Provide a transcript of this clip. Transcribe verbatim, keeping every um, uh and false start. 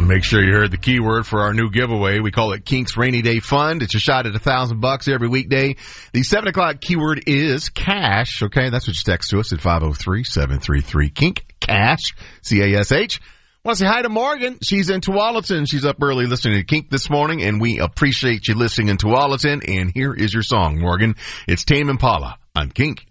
Make sure you heard the keyword for our new giveaway. We call it Kink's Rainy Day Fund. It's a shot at a thousand bucks every weekday. The seven o'clock keyword is cash. Okay, that's what you text to us at five oh three, seven three three, KINK. Cash. C A S H. Want to say hi to Morgan. She's in Tualatin. She's up early listening to Kink this morning, and we appreciate you listening in Tualatin. And here is your song, Morgan. It's Tame Impala on Kink.